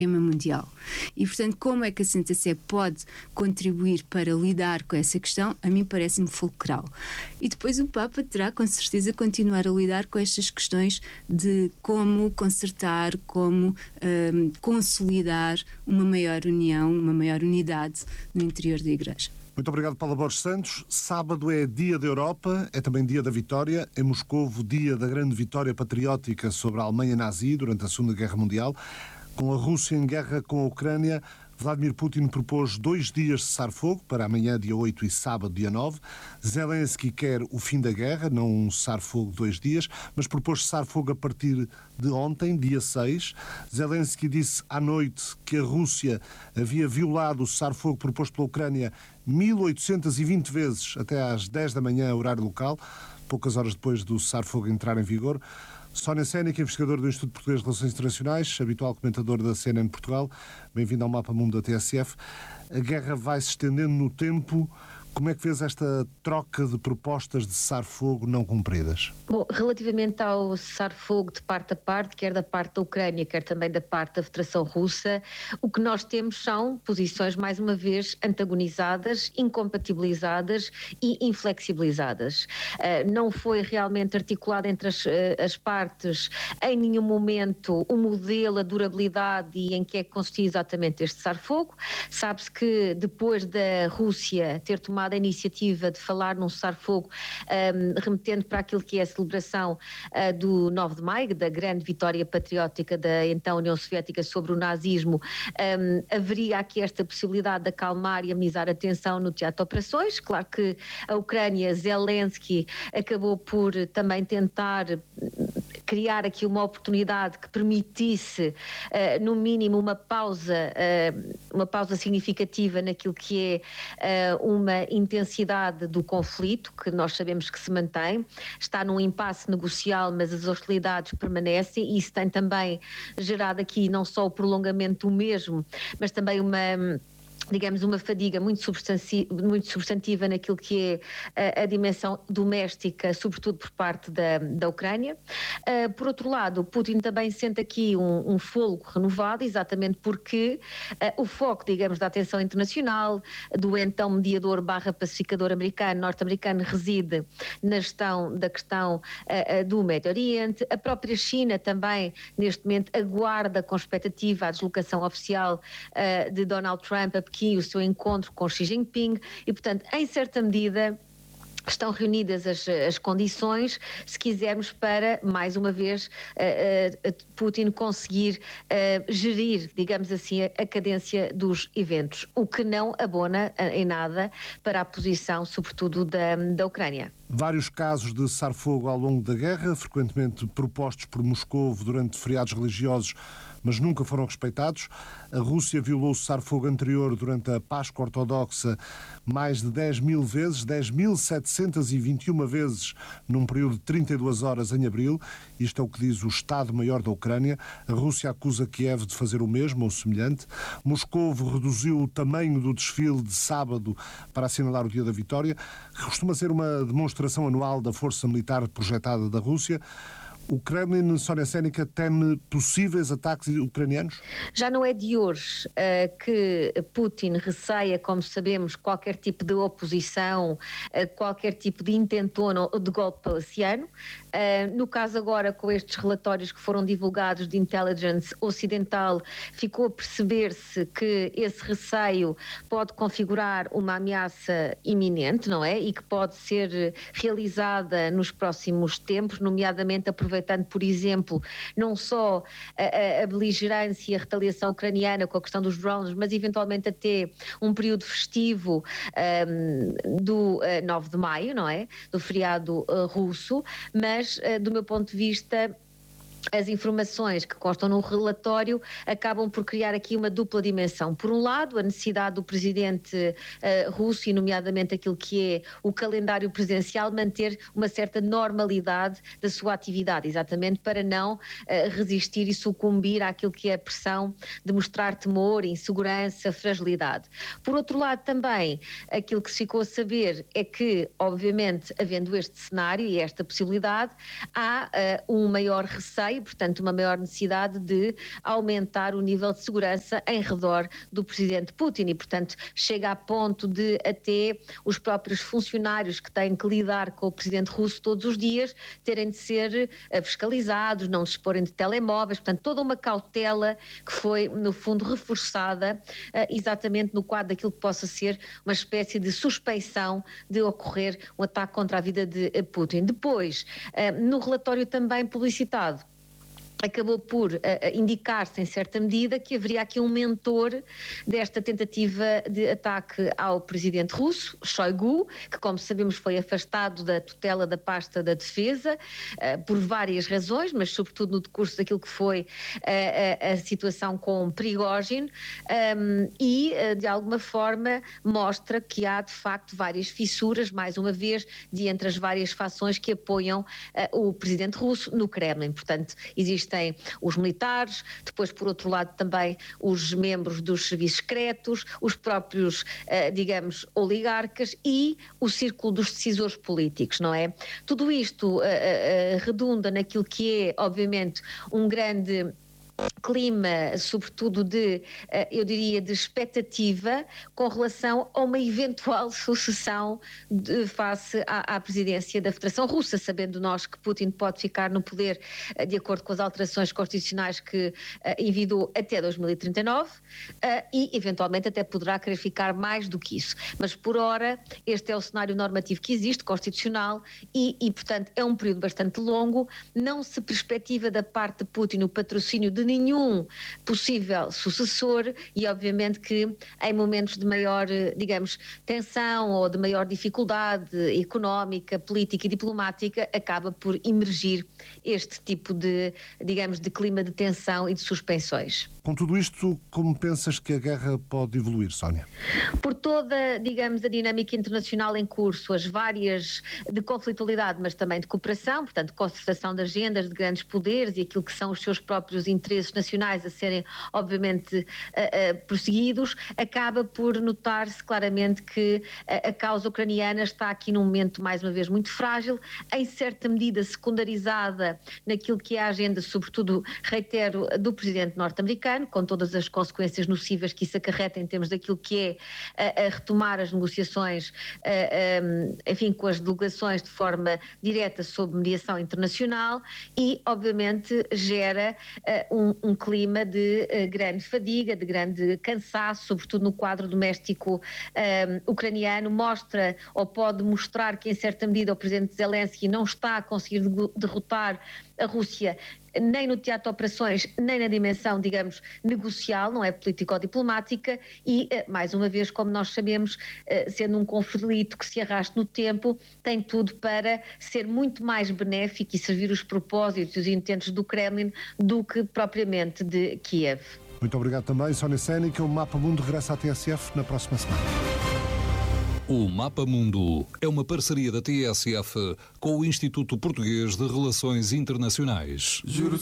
mundial. E, portanto, como é que a CNTC pode contribuir para lidar com essa questão? A mim parece-me fulcral. E depois o Papa terá, com certeza, continuar a lidar com estas questões de como consertar, como consolidar uma maior união, uma maior unidade no interior da Igreja. Muito obrigado, Paula Borges Santos. Sábado é Dia da Europa, é também Dia da Vitória. Em Moscovo, dia da grande vitória patriótica sobre a Alemanha nazi durante a Segunda Guerra Mundial. Com a Rússia em guerra com a Ucrânia, Vladimir Putin propôs 2 dias de cessar-fogo para amanhã, dia 8, e sábado, dia 9. Zelensky quer o fim da guerra, não um cessar-fogo de 2 dias, mas propôs cessar-fogo a partir de ontem, dia 6. Zelensky disse à noite que a Rússia havia violado o cessar-fogo proposto pela Ucrânia 1820 vezes até às 10 da manhã, horário local, poucas horas depois do cessar-fogo entrar em vigor. Sónia Sénica, investigadora do Instituto Português de Relações Internacionais, habitual comentador da CNN Portugal, bem-vindo ao Mapa Mundo da TSF. A guerra vai se estendendo no tempo. Como é que vês esta troca de propostas de cessar-fogo não cumpridas? Bom, relativamente ao cessar-fogo de parte a parte, quer da parte da Ucrânia, quer também da parte da Federação Russa, o que nós temos são posições, mais uma vez, antagonizadas, incompatibilizadas e inflexibilizadas. Não foi realmente articulado entre as partes em nenhum momento o modelo, a durabilidade e em que é que consistia exatamente este cessar-fogo. Sabe-se que depois da Rússia ter tomado a iniciativa de falar num cessar-fogo, remetendo para aquilo que é a celebração do 9 de maio, da grande vitória patriótica da então União Soviética sobre o nazismo, haveria aqui esta possibilidade de acalmar e amenizar a tensão no teatro de operações. Claro que a Ucrânia, Zelensky, acabou por também tentar criar aqui uma oportunidade que permitisse, no mínimo, uma pausa significativa naquilo que é uma intensidade do conflito, que nós sabemos que se mantém, está num impasse negocial, mas as hostilidades permanecem, e isso tem também gerado aqui não só o prolongamento do mesmo, mas também uma fadiga muito substantiva naquilo que é a dimensão doméstica, sobretudo por parte da Ucrânia. Por outro lado, Putin também sente aqui um fôlego renovado, exatamente porque o foco, digamos, da atenção internacional, do então mediador / pacificador norte-americano, reside na gestão da questão do Médio Oriente. A própria China também, neste momento, aguarda com expectativa a deslocação oficial de Donald Trump a Pequim, o seu encontro com Xi Jinping, e, portanto, em certa medida, estão reunidas as condições, se quisermos, para, mais uma vez, Putin conseguir gerir, digamos assim, a cadência dos eventos, o que não abona em nada para a posição, sobretudo, da Ucrânia. Vários casos de cessar-fogo ao longo da guerra, frequentemente propostos por Moscovo durante feriados religiosos, mas nunca foram respeitados. A Rússia violou o cessar-fogo anterior durante a Páscoa Ortodoxa mais de 10.000 vezes, 10.721 vezes num período de 32 horas em abril. Isto é o que diz o Estado-Maior da Ucrânia. A Rússia acusa Kiev de fazer o mesmo ou semelhante. Moscovo reduziu o tamanho do desfile de sábado para assinalar o Dia da Vitória, que costuma ser uma demonstração anual da força militar projetada da Rússia. O Kremlin, Sónia Sénica, teme possíveis ataques ucranianos? Já não é de hoje que Putin receia, como sabemos, qualquer tipo de oposição, qualquer tipo de intentona ou de golpe palaciano. No caso agora, com estes relatórios que foram divulgados de intelligence ocidental, ficou a perceber-se que esse receio pode configurar uma ameaça iminente, não é? E que pode ser realizada nos próximos tempos, nomeadamente aproveitando, por exemplo, não só a beligerância e a retaliação ucraniana com a questão dos drones, mas eventualmente até um período festivo do 9 de maio, não é? Do feriado russo, mas do meu ponto de vista, as informações que constam no relatório acabam por criar aqui uma dupla dimensão. Por um lado, a necessidade do presidente russo, e nomeadamente aquilo que é o calendário presidencial, manter uma certa normalidade da sua atividade, exatamente para não resistir e sucumbir àquilo que é a pressão de mostrar temor, insegurança, fragilidade. Por outro lado, também, aquilo que se ficou a saber é que, obviamente, havendo este cenário e esta possibilidade, há um maior receio há, e, portanto, uma maior necessidade de aumentar o nível de segurança em redor do presidente Putin e, portanto, chega a ponto de até os próprios funcionários que têm que lidar com o presidente russo todos os dias terem de ser fiscalizados, não disporem de telemóveis, portanto, toda uma cautela que foi, no fundo, reforçada exatamente no quadro daquilo que possa ser uma espécie de suspeição de ocorrer um ataque contra a vida de Putin. Depois, no relatório também publicitado, acabou por indicar-se, em certa medida, que haveria aqui um mentor desta tentativa de ataque ao presidente russo, Shoigu, que, como sabemos, foi afastado da tutela da pasta da defesa, por várias razões, mas sobretudo no decurso daquilo que foi a situação com Prigozhin, e, de alguma forma, mostra que há, de facto, várias fissuras, mais uma vez, de entre as várias fações que apoiam o presidente russo no Kremlin. Portanto, existem os militares, depois, por outro lado, também os membros dos serviços secretos, os próprios, digamos, oligarcas e o círculo dos decisores políticos, não é? Tudo isto redunda naquilo que é, obviamente, um grande clima, sobretudo de, eu diria, de expectativa com relação a uma eventual sucessão face à presidência da Federação Russa, sabendo nós que Putin pode ficar no poder de acordo com as alterações constitucionais que envidou até 2039 e eventualmente até poderá querer ficar mais do que isso. Mas por ora este é o cenário normativo que existe, constitucional, e portanto é um período bastante longo, não se perspectiva da parte de Putin o patrocínio de nenhum possível sucessor e obviamente que em momentos de maior, digamos, tensão ou de maior dificuldade económica, política e diplomática acaba por emergir este tipo de, digamos, de clima de tensão e de suspensões. Com tudo isto, como pensas que a guerra pode evoluir, Sónia? Por toda, digamos, a dinâmica internacional em curso, as várias de conflitualidade, mas também de cooperação, portanto, concertação de agendas de grandes poderes e aquilo que são os seus próprios interesses nacionais a serem, obviamente, prosseguidos, acaba por notar-se claramente que a causa ucraniana está aqui num momento, mais uma vez, muito frágil, em certa medida secundarizada naquilo que é a agenda, sobretudo, reitero, do presidente norte-americano, com todas as consequências nocivas que isso acarreta em termos daquilo que é a retomar as negociações, enfim, com as delegações de forma direta sob mediação internacional e, obviamente, gera um clima de grande fadiga, de grande cansaço, sobretudo no quadro doméstico ucraniano, mostra ou pode mostrar que, em certa medida, o presidente Zelensky não está a conseguir derrotar a Rússia nem no teatro de operações, nem na dimensão, digamos, negocial, não é político-diplomática e, mais uma vez, como nós sabemos, sendo um conflito que se arrasta no tempo, tem tudo para ser muito mais benéfico e servir os propósitos e os intentos do Kremlin do que propriamente de Kiev. Muito obrigado também, Sónia Sénica. O Mapa Mundo regressa à TSF na próxima semana. O Mapa Mundo é uma parceria da TSF com o Instituto Português de Relações Internacionais.